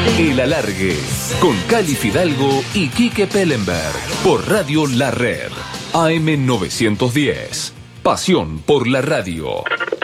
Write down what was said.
El Alargue, con Cali Fidalgo y Quique Pellenberg, por Radio La Red, AM 910. Pasión por la radio.